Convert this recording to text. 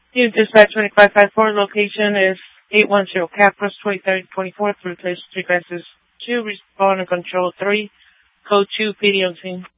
Unit Dispatch 2554, location is 810 Capros 23rd 24th through 3 Street, Classes 2, Respond and Control 3, Code 2, PD on scene.